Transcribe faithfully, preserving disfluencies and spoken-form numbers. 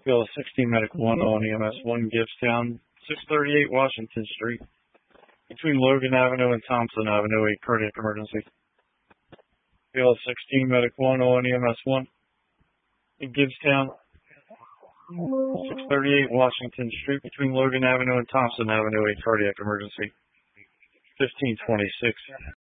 Bill sixteen Medical one on E M S one Gibbstown, six thirty-eight Washington Street, between Logan Avenue and Thompson Avenue, a cardiac emergency. Bill sixteen Medical one on E M S one in Gibbstown, six thirty-eight Washington Street, between Logan Avenue and Thompson Avenue, a cardiac emergency. fifteen twenty-six